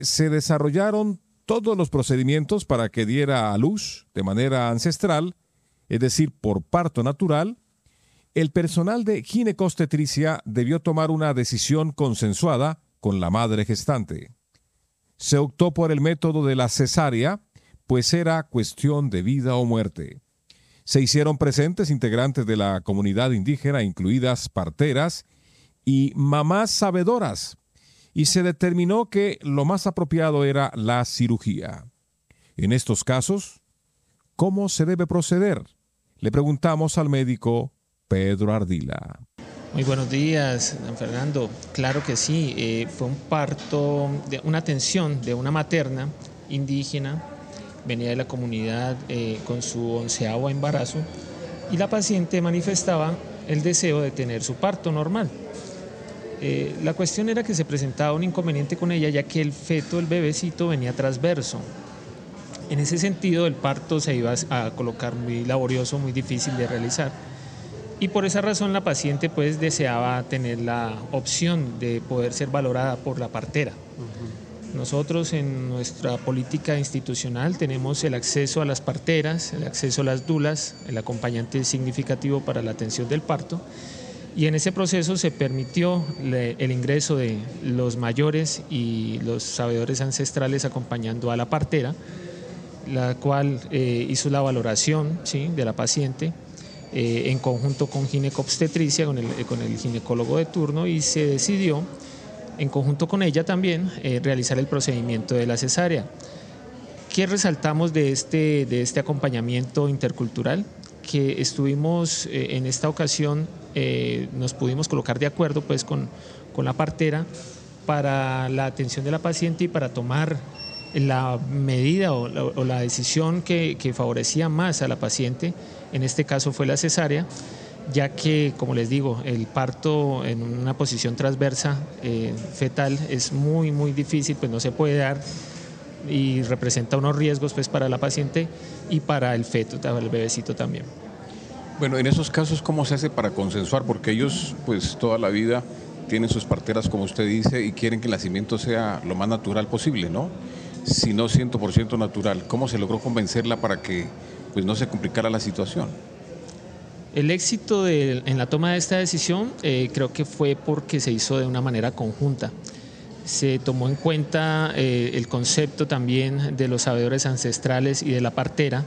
se desarrollaron todos los procedimientos para que diera a luz de manera ancestral, es decir, por parto natural, el personal de ginecobstetricia debió tomar una decisión consensuada con la madre gestante. Se optó por el método de la cesárea, pues era cuestión de vida o muerte. Se hicieron presentes integrantes de la comunidad indígena, incluidas parteras y mamás sabedoras, y se determinó que lo más apropiado era la cirugía. En estos casos, ¿cómo se debe proceder? Le preguntamos al médico Pedro Ardila. Muy buenos días, don Fernando. Claro que sí, fue un parto, una atención de una materna indígena, venía de la comunidad con su 11º embarazo y la paciente manifestaba el deseo de tener su parto normal. La cuestión era que se presentaba un inconveniente con ella, ya que el feto, el bebecito, venía transverso. En ese sentido, el parto se iba a colocar muy laborioso, muy difícil de realizar. Y por esa razón la paciente pues deseaba tener la opción de poder ser valorada por la partera. Nosotros en nuestra política institucional tenemos el acceso a las parteras, el acceso a las dulas, el acompañante significativo para la atención del parto. Y en ese proceso se permitió el ingreso de los mayores y los sabedores ancestrales acompañando a la partera, la cual hizo la valoración, ¿sí?, de la paciente en conjunto con ginecobstetricia, con el ginecólogo de turno, y se decidió en conjunto con ella también realizar el procedimiento de la cesárea. ¿Qué resaltamos de este acompañamiento intercultural? Que estuvimos en esta ocasión, nos pudimos colocar de acuerdo pues con la partera para la atención de la paciente y para tomar la medida o la decisión que favorecía más a la paciente. En este caso fue la cesárea, ya que, como les digo, el parto en una posición transversa fetal es muy, muy difícil, pues no se puede dar y representa unos riesgos pues para la paciente y para el feto, para el bebecito también. Bueno, en esos casos, ¿cómo se hace para consensuar? Porque ellos, pues toda la vida tienen sus parteras, como usted dice, y quieren que el nacimiento sea lo más natural posible, ¿no? Si no 100% natural. ¿Cómo se logró convencerla para que pues no se complicara la situación? El éxito en la toma de esta decisión creo que fue porque se hizo de una manera conjunta. Se tomó en cuenta el concepto también de los sabedores ancestrales y de la partera.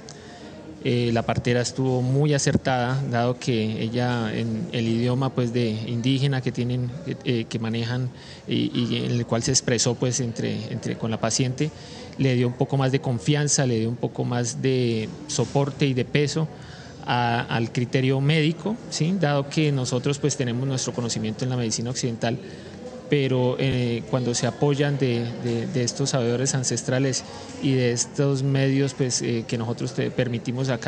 La partera estuvo muy acertada, dado que ella en el idioma pues de indígena que tienen, que manejan y en el cual se expresó pues con la paciente, le dio un poco más de confianza, le dio un poco más de soporte y de peso al criterio médico, ¿sí?, dado que nosotros pues tenemos nuestro conocimiento en la medicina occidental, pero cuando se apoyan de estos sabedores ancestrales y de estos medios pues, que nosotros permitimos acá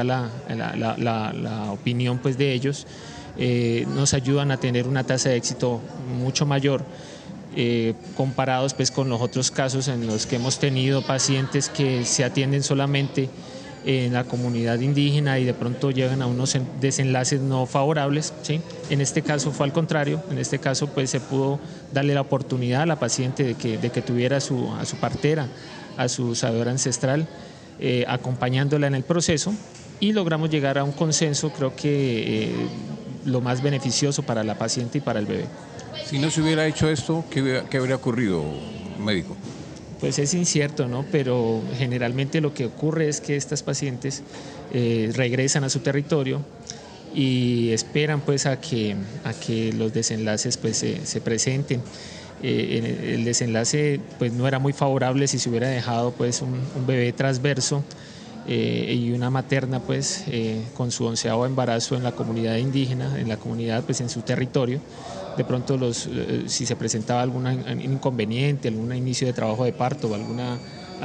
la opinión pues, de ellos, nos ayudan a tener una tasa de éxito mucho mayor comparados pues, con los otros casos en los que hemos tenido pacientes que se atienden solamente en la comunidad indígena y de pronto llegan a unos desenlaces no favorables, ¿sí? En este caso fue al contrario, en este caso pues se pudo darle la oportunidad a la paciente de que tuviera a su partera, a su sabedor ancestral, acompañándola en el proceso, y logramos llegar a un consenso, creo que lo más beneficioso para la paciente y para el bebé. Si no se hubiera hecho esto, ¿qué habría ocurrido, médico? Pues es incierto, ¿no? Pero generalmente lo que ocurre es que estas pacientes regresan a su territorio y esperan pues a que los desenlaces pues se presenten. El desenlace pues no era muy favorable si se hubiera dejado pues un bebé transverso y una materna pues con su 11º embarazo en la comunidad indígena, en la comunidad pues en su territorio. De pronto si se presentaba algún inconveniente, algún inicio de trabajo de parto o alguna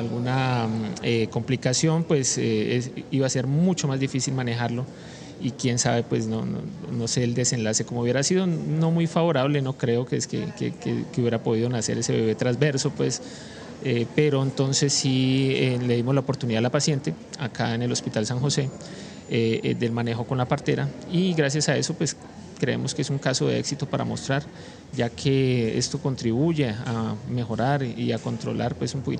complicación, pues iba a ser mucho más difícil manejarlo, y quién sabe, pues no sé el desenlace como hubiera sido, no muy favorable, no creo que hubiera podido nacer ese bebé transverso, pues, pero entonces sí le dimos la oportunidad a la paciente acá en el Hospital San José del manejo con la partera, y gracias a eso pues creemos que es un caso de éxito para mostrar, ya que esto contribuye a mejorar y a controlar pues un poquito